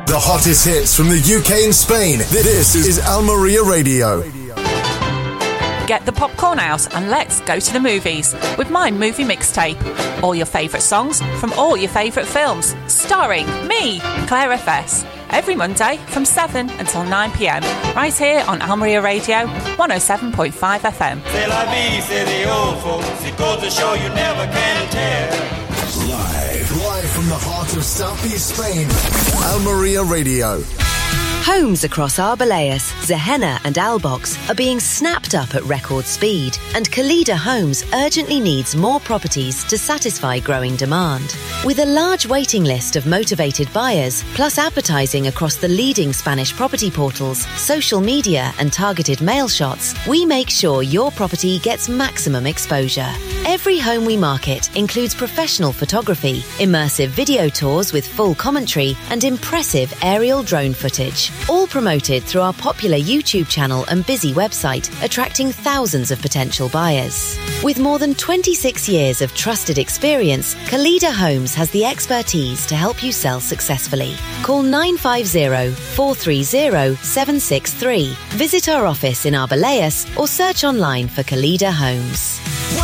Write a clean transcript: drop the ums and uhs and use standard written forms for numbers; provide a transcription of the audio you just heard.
The hottest hits from the UK and Spain. This is Almeria Radio. Get the popcorn out and let's go to the movies with my movie mixtape. All your favourite songs from all your favourite films, starring me, Claire FS. Every Monday from 7 until 9 p.m, right here on Almeria Radio 107.5 FM. C'est la vie, say the old folks. It goes to show you never can tell. Live from the heart of Southeast Spain, Almeria Radio. Homes across Arbeláez, Zehena and Albox are being snapped up at record speed, and Calida Homes urgently needs more properties to satisfy growing demand. With a large waiting list of motivated buyers, plus advertising across the leading Spanish property portals, social media and targeted mail shots, we make sure your property gets maximum exposure. Every home we market includes professional photography, immersive video tours with full commentary and impressive aerial drone footage. All promoted through our popular YouTube channel and busy website, attracting thousands of potential buyers. With more than 26 years of trusted experience, Calida Homes has the expertise to help you sell successfully. Call 950-430-763. Visit our office in Arbeláez or search online for Calida Homes.